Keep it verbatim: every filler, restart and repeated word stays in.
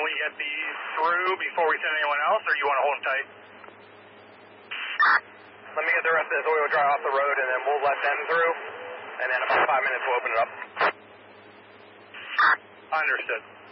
can we get these through before we send anyone else, or you want to hold them tight? Let me get the rest of this oil dry off the road, and then we'll let them through, and then about five minutes we'll open it up. Understood.